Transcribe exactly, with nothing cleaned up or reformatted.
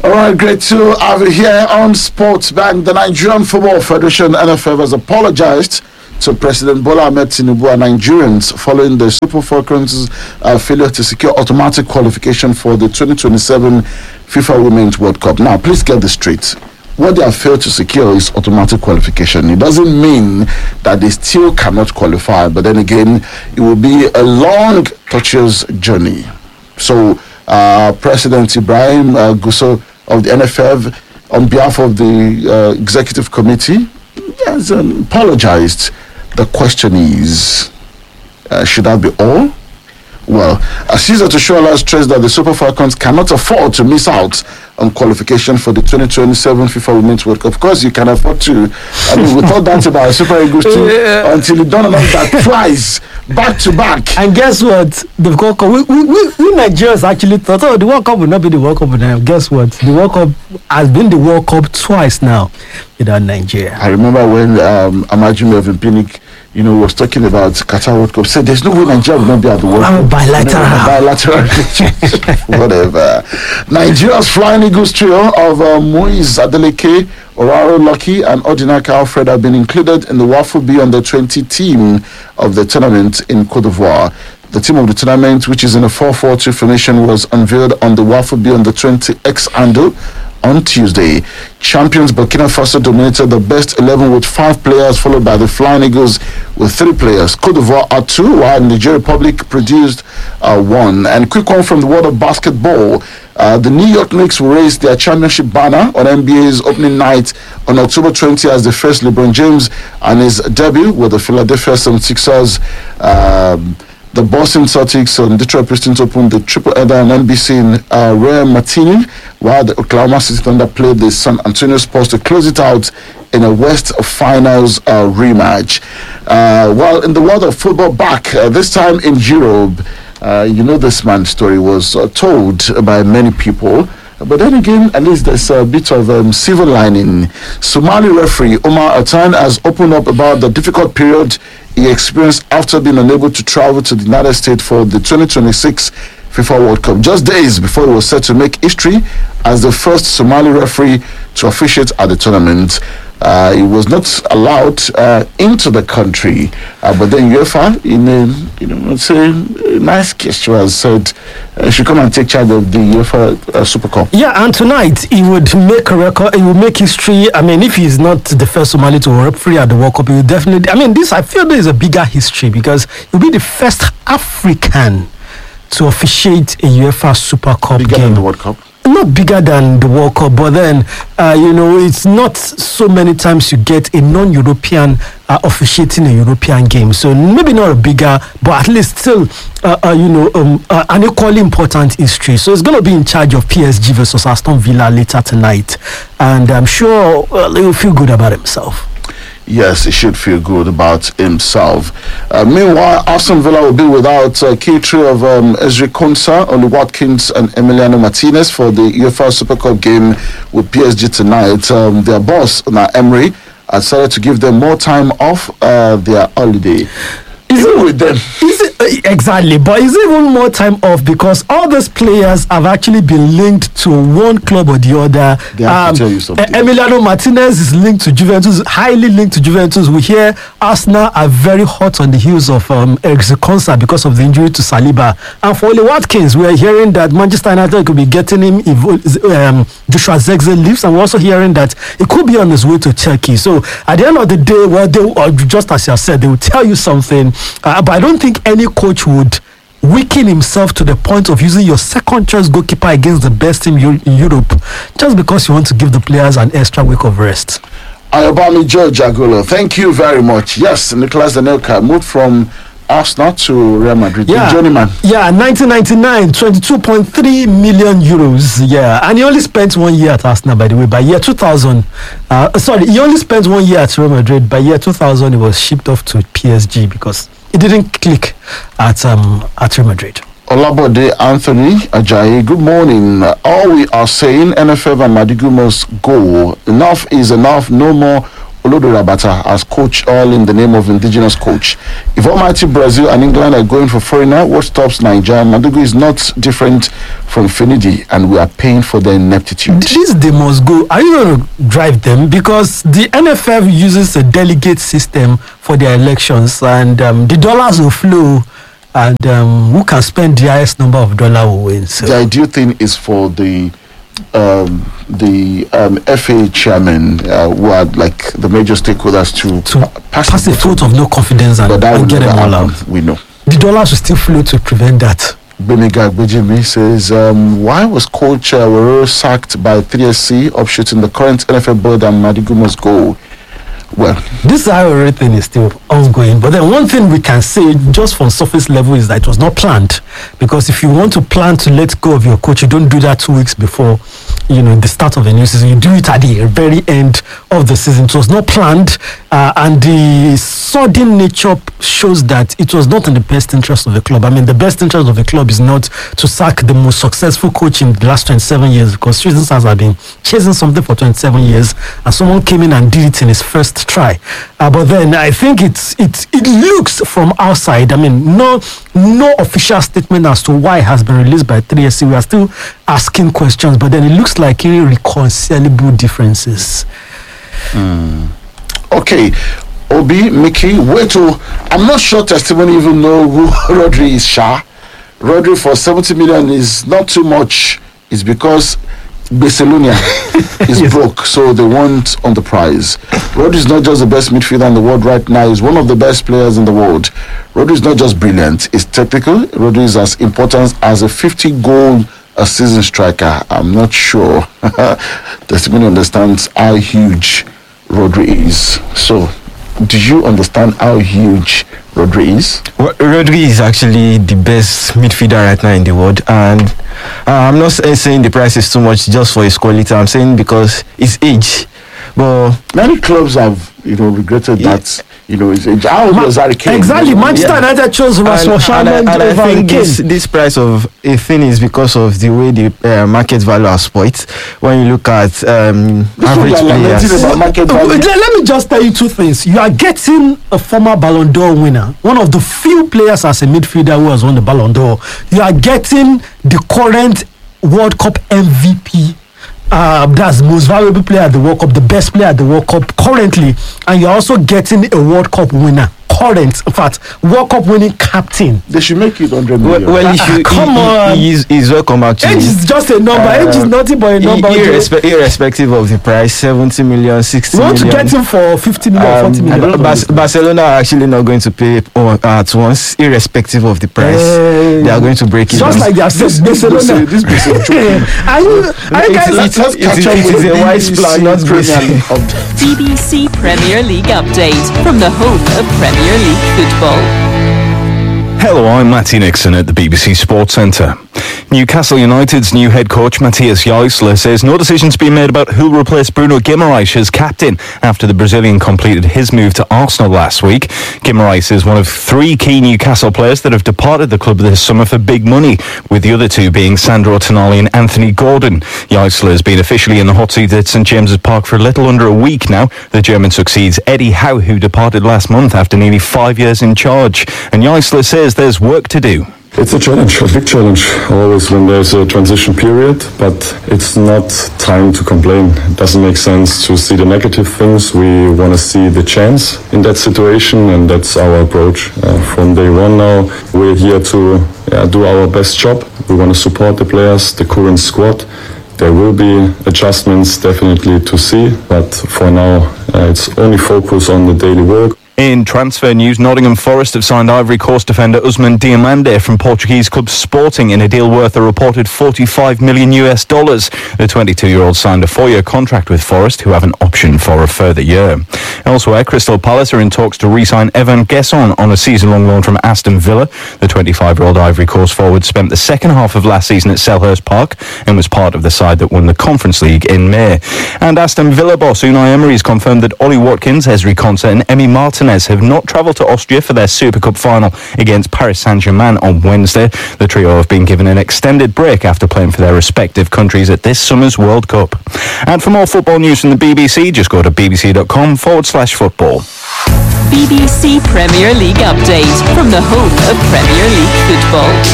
All right, great to have you here on Sports Bank. The Nigerian Football Federation, N F F, has apologized to President Bola Ahmed Tinubu and Nigerians following the Super Falcons' uh, failure to secure automatic qualification for the twenty twenty-seven FIFA Women's World Cup. Now, please get this straight. What they have failed to secure is automatic qualification. It doesn't mean that they still cannot qualify, but then again, it will be a long, tortuous journey. So, uh, President Ibrahim uh, Gusso of the N F F, on behalf of the uh, executive committee, has um, apologized. The question is, uh, should that be all? Well, Caesar Tushola stressed that the Super Falcons cannot afford to miss out on qualification for the twenty twenty-seven FIFA Women's World Cup. Of course, you can afford to. I mean, we thought that about Super Eagles too, yeah. Until you done enough that twice, back to back. And guess what? The World Cup, we, we, we, we Nigerians actually thought, oh, the World Cup will not be the World Cup now. Guess what? The World Cup has been the World Cup twice now without Nigeria. I remember when um, Amaju Melvin Pinnick, you know, was talking about Qatar World Cup. Said there's no way Nigeria will not be at the World Cup. Bilateral. Bilateral. Whatever. Nigeria's Flying Eagles trio of uh, Moise Adeleke, Oraro Lucky, and Odinaka Alfred have been included in the WAFU B under twenty team of the tournament in Cote d'Ivoire. The team of the tournament, which is in a four four two formation, was unveiled on the WAFU B under twenty X handle on Tuesday. Champions Burkina Faso dominated the best eleven with five players, followed by the Flying Eagles with three players. Cote d'Ivoire are two, while Nigeria Republic produced uh, one. And quick one from the world of basketball. Uh, the New York Knicks will raise their championship banner on N B A's opening night on October twentieth as they face LeBron James and his debut with the Philadelphia seventy-sixers. Um, The Boston Celtics and Detroit Pistons opened the triple header on N B C in uh, Rare Martini, while the Oklahoma City Thunder played the San Antonio Spurs to close it out in a West Finals uh, rematch. Uh, well, in the world of football, back uh, this time in Europe, uh, you know, this man's story was uh, told by many people. But then again, at least there's a bit of um, silver lining. Somali referee Omar Atan has opened up about the difficult period he experienced after being unable to travel to the United States for the twenty twenty-six FIFA World Cup, just days before he was set to make history as the first Somali referee to officiate at the tournament. Uh, he was not allowed uh, into the country, uh, but then UEFA, in a, you know, let's say, a nice gesture, has said uh, should come and take charge of the UEFA uh, Super Cup. Yeah, and tonight he would make a record. He would make history. I mean, if he's not the first Somali to referee at the World Cup, he will definitely. I mean, this I feel there is a bigger history because he'll be the first African to officiate a UEFA Super Cup Bigger game. than the World Cup. Not bigger than the World Cup, but then, uh, you know, it's not so many times you get a non-European uh, officiating a European game. So maybe not a bigger, but at least still, uh, uh, you know, um, uh, an equally important history. So it's going to be in charge of P S G versus Aston Villa later tonight. And I'm sure uh, he will feel good about himself. Yes, he should feel good about himself. Uh, meanwhile, Aston Villa will be without a uh, key trio of um, Ezri Konsa, Oli Watkins, and Emiliano Martinez for the UEFA Super Cup game with P S G tonight. Um, their boss, Unai Emery, has decided to give them more time off uh, their holiday. Is it with them? Is it, uh, exactly, but is it even more time off because all these players have actually been linked to one club or the other? They have um, to tell you something. Emiliano Martinez is linked to Juventus, highly linked to Juventus. We hear Arsenal are very hot on the heels of um, Ezri Konsa because of the injury to Saliba. And for Oli Watkins, we are hearing that Manchester United could be getting him if um, Joshua Zirkzee leaves, and we're also hearing that he could be on his way to Turkey. So at the end of the day, well, they, or just as you have said, they will tell you something. Uh, but I don't think any coach would weaken himself to the point of using your second choice goalkeeper against the best team in Europe just because you want to give the players an extra week of rest. Ayobami George Agolo, thank you very much. Yes, Nicolas Anelka moved from Arsenal to Real Madrid. Yeah, journeyman. Yeah, nineteen ninety-nine, twenty-two point three million euros. Yeah, and he only spent one year at Arsenal, by the way. By year two thousand, uh, sorry, he only spent one year at Real Madrid. By year two thousand, he was shipped off to P S G because it didn't click at um at Real Madrid. Olabode Anthony Ajayi, good morning. All we are saying, N F F and Madigu must go. Enough is enough. No more Olodo Rabata as coach, all in the name of indigenous coach. If almighty Brazil and England are going for foreigner, what stops Nigeria? Madugu is not different from Finidi, and we are paying for their ineptitude. This they must go. Are you going to drive them? Because the N F F uses a delegate system for their elections, and um, the dollars will flow, and um, who can spend the highest number of dollars will win. So. The ideal thing is for the um, the um, F A chairman, uh, who are like the major stakeholders, to, to pa- pass, pass a vote of no confidence and, but that and will get them never all happen, out. we know. The dollars will still flow to prevent that. Beniga Bejimi says, um, why was coach uh, Waroro sacked by three S C, upshooting the current N F L board and Madugu must go? Well, this Iowa thing is still ongoing, but then one thing we can say just from surface level is that it was not planned, because if you want to plan to let go of your coach, you don't do that two weeks before, you know, the start of the new season. You do it at the very end of the season. It was not planned, uh, and the sudden nature shows that it was not in the best interest of the club. I mean, the best interest of the club is not to sack the most successful coach in the last twenty-seven years, because Susan Stars have been chasing something for twenty-seven years, and someone came in and did it in his first try. Uh, but then I think it's it it looks from outside. I mean, no no official statement as to why it has been released by three S C. We are still asking questions, but then it looks like irreconcilable differences. Mm. Okay, Obi, Mickey, wait till I'm not sure testimony even know who Rodri is. Sha Rodri for seventy million is not too much. It's because Barcelona is yes. broke, so they want on the prize. Rodri is not just the best midfielder in the world right now, he's one of the best players in the world. Rodri is not just brilliant, he's technical. Rodri is as important as a fifty goal a season striker. I'm not sure Testimony understands how huge Rodri is. So, do you understand how huge Rodri is? Well, Rodri is actually the best midfielder right now in the world, and uh, I'm not saying the price is too much just for his quality. I'm saying because his age. But many clubs have, you know, regretted yeah. that. You know, his age. How old was Harry Kane? Exactly. Manchester United yeah. chose Rasmus Hojlund over and I think Kane. This, this price of a thing is because of the way the uh, market value has spoiled. When you look at um, average players. Market value. Let me just tell you two things. You are getting a former Ballon d'Or winner, one of the few players as a midfielder who has won the Ballon d'Or. You are getting the current World Cup M V P. Uh, that's the most valuable player at the World Cup, the best player at the World Cup currently, and you're also getting a World Cup winner. Current, in fact, World Cup winning captain. They should make it one hundred million. Well, well he should, uh, come he, on. He, he's, he's welcome actually. Age is just a number. Uh, Age is nothing but a number. Irrespe- irrespective of the price, seventy million, sixty million. You want to get him for fifty million, um, forty million. Bas- Barcelona are actually not going to pay at once, irrespective of the price. Uh, they are going to break it. Just like they have said, Barcelona. This, this, this are you, are you guys? It, it, it, it is a wise plan, not basic. B B C Premier League update from the home of Premier League football. Hello, I'm Matty Nixon at the B B C Sports Centre. Newcastle United's new head coach Matthias Jaisler says no decision's been made about who'll replace Bruno Guimaraes as captain after the Brazilian completed his move to Arsenal last week. Guimaraes is one of three key Newcastle players that have departed the club this summer for big money, with the other two being Sandro Tonali and Anthony Gordon. Jaisler has been officially in the hot seat at St James's Park for a little under a week now. The German succeeds Eddie Howe, who departed last month after nearly five years in charge. And Jaisler says there's work to do. It's a challenge, a big challenge, always when there's a transition period, but it's not time to complain. It doesn't make sense to see the negative things. We want to see the chance in that situation, and that's our approach. Uh, from day one now, we're here to yeah, do our best job. We want to support the players, the current squad. There will be adjustments definitely to see, but for now, uh, it's only focus on the daily work. In transfer news, Nottingham Forest have signed Ivory Coast defender Ousmane Diomande from Portuguese club Sporting in a deal worth a reported forty-five million US dollars. The twenty-two-year-old signed a four-year contract with Forest, who have an option for a further year. Elsewhere, Crystal Palace are in talks to re-sign Evan Gesson on a season-long loan from Aston Villa. The twenty-five-year-old Ivory Coast forward spent the second half of last season at Selhurst Park and was part of the side that won the Conference League in May. And Aston Villa boss Unai Emery has confirmed that Ollie Watkins, Ezri Konsa and Emi Martinez Martinez have not travelled to Austria for their Super Cup final against Paris Saint-Germain on Wednesday. The trio have been given an extended break after playing for their respective countries at this summer's World Cup. And for more football news from the B B C, just go to bbc.com forward slash football. B B C Premier League update from the home of Premier League football.